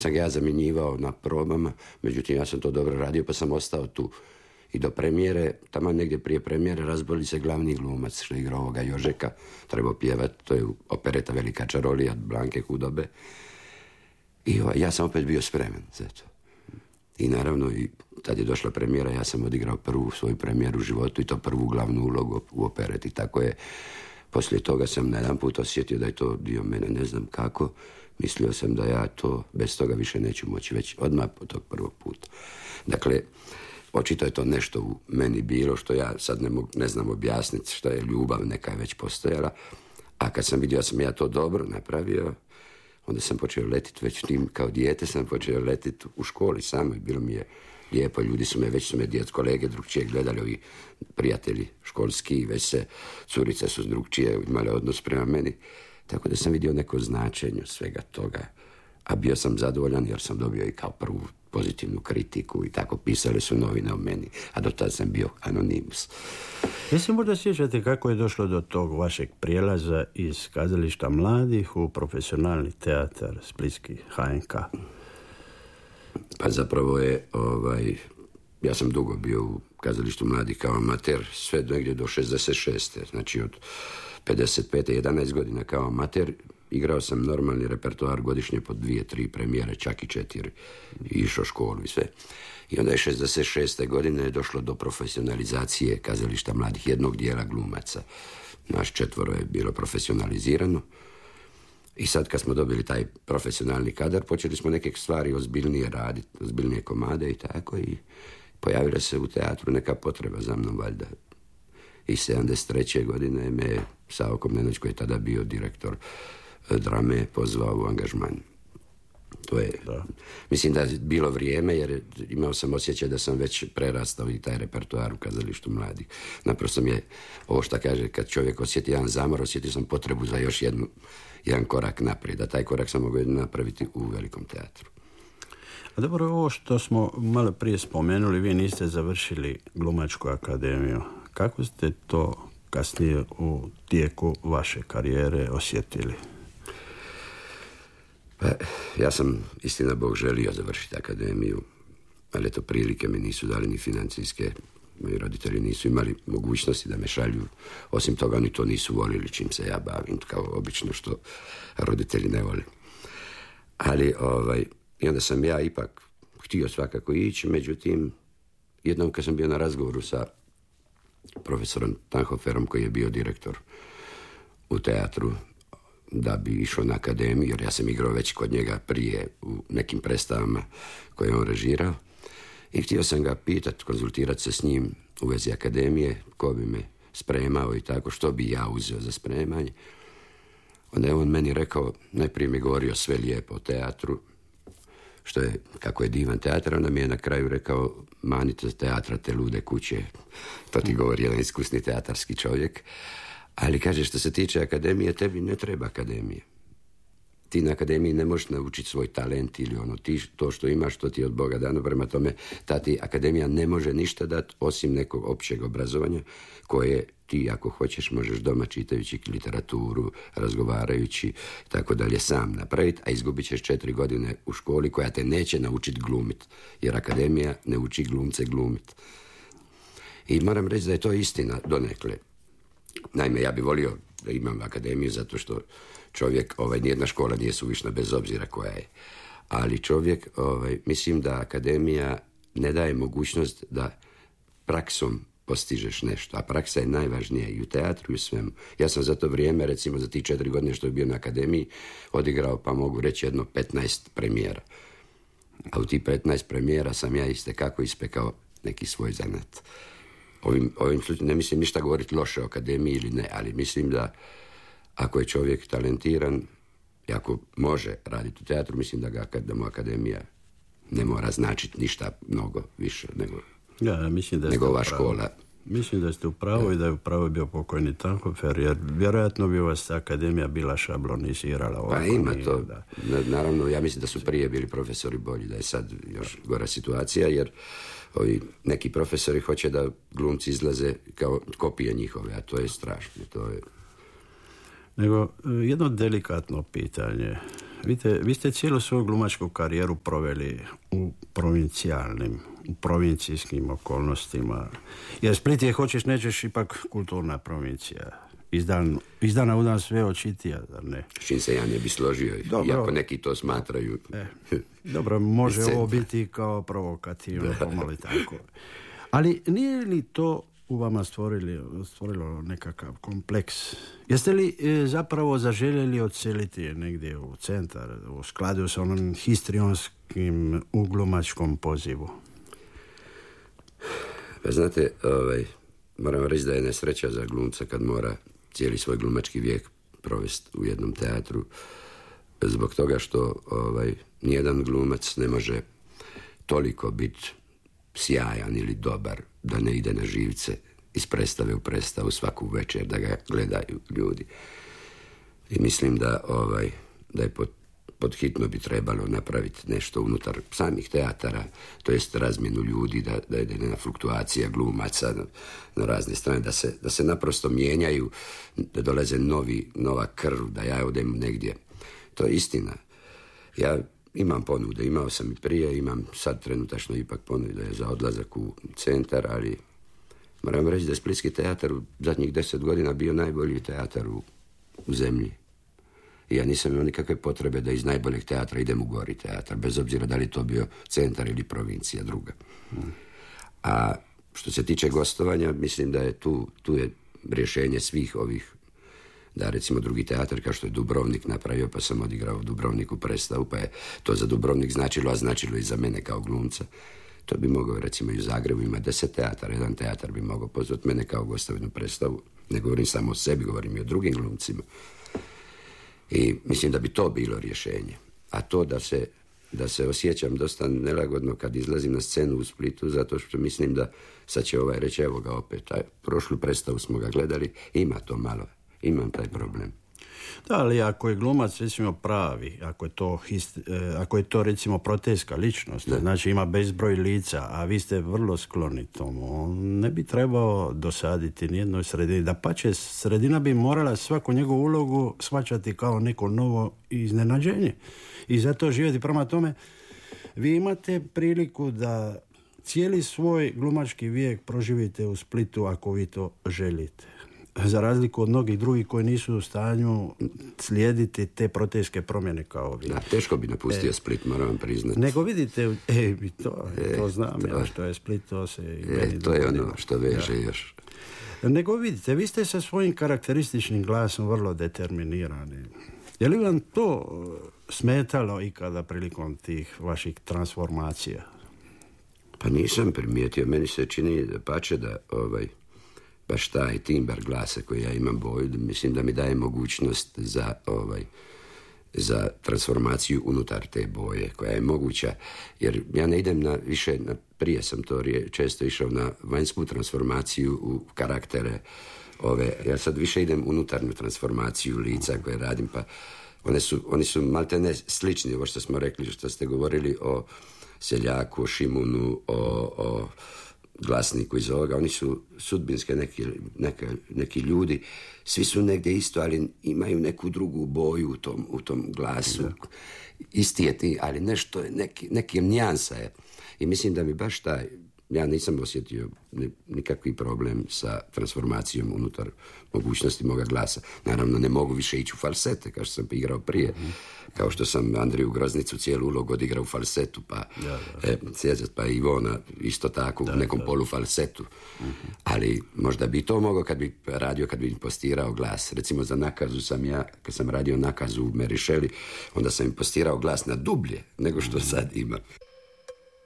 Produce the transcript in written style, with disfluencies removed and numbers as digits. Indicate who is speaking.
Speaker 1: Sam ja zamjenjivao na probama, međutim ja sam to dobro radio pa sam ostao tu. I do premijere, tamo negdje prije premijere, razboli se glavni glumac što je igrao ovoga Jožeka, trebao pjevati, to je opereta Velika čarolija od Blanke Hudobe. I ja sam opet bio spreman za to. I naravno, i tad je došla premijera, ja sam odigrao prvu svoju premijeru u životu i to prvu glavnu ulogu u opereti. Tako je, poslije toga sam na jedan put osjetio da je to dio mene, ne znam kako. Mislio sam da ja to bez toga više neću moći, već odmah po tog prvog puta. Dakle, očito je to nešto u meni bilo što ja sad ne znam objasniti, što je ljubav, neka je već postojala. A kad sam vidio da sam ja to dobro napravio, onda sam počeo letiti već tim, kao dijete sam počeo letiti u školi samo i bilo mi je lijepo. Ljudi su me djed kolege drugčije gledali, ovi prijatelji školski, već se curice su drugčije imale odnos prema meni. Tako da sam vidio neko značenje svega toga. A bio sam zadovoljan jer sam dobio i kao prvu pozitivnu kritiku i tako pisali su novine o meni. A do tada sam bio anonimus.
Speaker 2: Jesi možda sjećate kako je došlo do tog vašeg prijelaza iz kazališta mladih u profesionalni teatar splitski HNK?
Speaker 1: Pa zapravo je, ja sam dugo bio u kazalištu mladih kao amater, sve negdje do 66. Znači od 55. 11 godina kao amater. Igrao sam normalni repertoar godišnje po 2-3 premijere, čak i 4. I išao školu i sve. I onda je 66. godine došlo do profesionalizacije kazališta mladih, jednog dijela glumaca. Naš 4 je bilo profesionalizirano. I sad kad smo dobili taj profesionalni kadar, počeli smo neke stvari ozbiljnije raditi, ozbiljnije komade i tako. I pojavila se u teatru neka potreba za mnom, valjda. I 73. godine me Savo Komnenović, koji je tada bio direktor drame, pozvao u angažman. To je, mislim da je bilo vrijeme, jer imao sam osjećaj da sam već prerastao i taj repertoar u kazalištu mladih. Naprosto mi je, ovo što kaže, kad čovjek osjeti jedan zamor, osjetio sam potrebu za još jedan korak naprijed, da taj korak sam mogao napraviti u velikom teatru.
Speaker 2: A dobro, ovo što smo malo prije spomenuli, vi niste završili Glumačku akademiju. Kako ste to kasnije u tijeku vaše karijere osjetili?
Speaker 1: Pa, ja sam, istina Bog, želio završiti akademiju, ali eto, prilike mi nisu dali ni financijske. Moji roditelji nisu imali mogućnosti da me šalju. Osim toga, oni to nisu volili čim se ja bavim, kao obično što roditelji ne vole. Ali, i onda sam ja ipak htio svakako ići, međutim, jednom kad sam bio na razgovoru sa profesorom Tanhoferom, koji je bio direktor u teatru, da bi išao na akademiju, jer ja sam igrao već kod njega prije u nekim predstavama koje je on režirao. I htio sam ga pitati, konzultirati se s njim u vezi akademije, ko bi me spremao i tako, što bi ja uzeo za spremanje. Onda je on meni rekao, najprije mi govorio sve lijepo o teatru, kako je divan teatr, onda mi je na kraju rekao, manite teatra te lude kuće. To ti govori jedan iskusni teatarski čovjek. Ali kaže, što se tiče akademije, tebi ne treba akademije. Ti na akademiji ne možeš naučiti svoj talent ili to što imaš, to ti je od Boga dano. Prema tome, ta ti akademija ne može ništa dati osim nekog općeg obrazovanja koje ti, ako hoćeš, možeš doma čitajući literaturu, razgovarajući, tako dalje, sam napraviti, a izgubit ćeš 4 godine u školi koja te neće naučiti glumit, jer akademija ne uči glumce glumit. I moram reći da je to istina donekle. Naime, ja bih volio da imam akademiju zato što čovjek, nijedna škola nije suvišna bez obzira koja je. Ali čovjek, mislim da akademija ne daje mogućnost da praksom postižeš nešto, a praksa je najvažnija i u teatru i u svemu. Ja sam za to vrijeme, recimo za tih 4 godine što je bio na akademiji, odigrao, pa mogu reći, 15 premijera. A u tih 15 premijera sam ja kako ispekao neki svoj zanat. Ovim slučajem ne mislim ništa govoriti loše o akademiji ili ne, ali mislim da ako je čovjek talentiran i ako može raditi u teatru, mislim da mu akademija ne mora značiti ništa mnogo više nego ova škola.
Speaker 2: Mislim da ste u pravu i da je u pravu bio pokojni Tanhofer, jer vjerojatno bi vas akademija bila šablonizirala.
Speaker 1: Pa ima to. Naravno, ja mislim da su prije bili profesori bolji, da je sad još gora situacija, jer neki profesori hoće da glumci izlaze kao kopije njihove, a to je strašno.
Speaker 2: Nego, jedno delikatno pitanje. Vi ste cijelu svoju glumačku karijeru proveli u provincijskim okolnostima. Jer Split je, hoćeš nećeš, ipak kulturna provincija. Iz dana u dan sve očitija, zar ne?
Speaker 1: S čim se ja ne bi složio, iako neki to smatraju.
Speaker 2: Dobro, može ovo biti kao provokativno, pomalo tako. Ali nije li to u vama stvorilo nekakav kompleks? Jeste li zapravo zaželjeli odseliti negdje u centar, u skladu s onom histrionskim uglumačkom pozivu?
Speaker 1: Pa znate, moram reći da je nesreća za glumca kad mora cijeli svoj glumački vijek provesti u jednom teatru, zbog toga što nijedan glumac ne može toliko biti sjajan ili dobar da ne ide na živce iz predstave u predstavu svaku večer, da ga gledaju ljudi. I mislim da je pod hitno bi trebalo napraviti nešto unutar samih teatara, to jest razmjenu ljudi, da ide na fluktuacija glumaca na razne strane, da se naprosto mijenjaju, da dolaze nova krv, da ja odem negdje. To je istina. Ja imam ponude, imao sam i prije, imam sad trenutačno ipak ponude za odlazak u centar, ali moram reći da je Splitski teatar u zadnjih 10 godina bio najbolji teatar u zemlji. I ja nisam imao nikakve potrebe da iz najboljeg teatra idem u gori teatar, bez obzira da li to bio centar ili provincija druga. A što se tiče gostovanja, mislim da je tu je rješenje svih ovih, da recimo drugi teatar kao što je Dubrovnik napravio, pa sam odigrao u Dubrovniku predstavu, pa je to za Dubrovnik značilo, a značilo i za mene kao glumca. To bi mogao recimo i u Zagrebu, ima 10 teatara, jedan teatar bi mogao pozvati mene kao gosta u jednu predstavu. Ne govorim samo o sebi, govorim i o drugim glumcima. I mislim da bi to bilo rješenje. A to da se osjećam dosta nelagodno kad izlazim na scenu u Splitu, zato što mislim da sad će reći, evo ga opet, prošlu predstavu smo ga gledali, ima to malo, imam taj problem.
Speaker 2: Da, ali ako je glumac recimo pravi, ako je to recimo protejska ličnost, znači ima bezbroj lica, a vi ste vrlo skloni tomu, on ne bi trebao dosaditi nijednoj sredini. Dapače, sredina bi morala svaku njegovu ulogu shvaćati kao neko novo iznenađenje. I zato živjeti prema tome. Vi imate priliku da cijeli svoj glumački vijek proživite u Splitu ako vi to želite. Za razliku od mnogih drugih koji nisu u stanju slijediti te promjene kao vi.
Speaker 1: Da, teško bi napustio Split, moram vam priznati.
Speaker 2: Nego vidite, to znam, ja što je Split, to se...
Speaker 1: to je ono što veže još.
Speaker 2: Nego vidite, vi ste sa svojim karakterističnim glasom vrlo determinirani. Je li vam to smetalo ikada prilikom tih vaših transformacija?
Speaker 1: Pa nisam primijetio, meni se čini pače da baš taj timbar glasa koji ja imam boju, mislim da mi daje mogućnost za transformaciju unutar te boje koja je moguća, jer ja ne idem prije sam to često išao na vanjsku transformaciju u karaktere ja sad više idem unutarnju transformaciju lica koje radim, pa oni su maltene slični, ovo što smo rekli, što ste govorili o seljaku, o Šimunu, o glasniku iz ovoga, oni su sudbinske neki ljudi, svi su negdje isto, ali imaju neku drugu boju u tom glasu. Isti je ti, ali nešto je, neki nijansa je. I mislim da mi baš ja nisam osjetio nikakvi problem sa transformacijom unutar mogućnosti moga glasa. Naravno, ne mogu više ići u falsete, kao što sam igrao prije. Kao što sam Andriju Groznicu cijelu ulogu odigrao u falsetu, pa pa Ivona isto tako u nekom polufalsetu. Ali možda bi to mogao kad bi impostirao glas. Recimo za Nakazu kad sam radio Nakazu u Merišeli, onda sam impostirao glas na dublje nego što sad ima.